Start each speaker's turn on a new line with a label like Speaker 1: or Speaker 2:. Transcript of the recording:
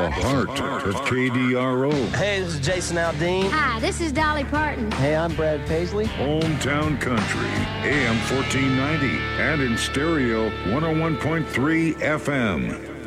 Speaker 1: the heart of KDRO.
Speaker 2: Hey, this is Jason Aldean.
Speaker 3: Hi, this is Dolly Parton.
Speaker 4: Hey, I'm Brad Paisley.
Speaker 1: Hometown Country, AM 1490, and in stereo 101.3 FM.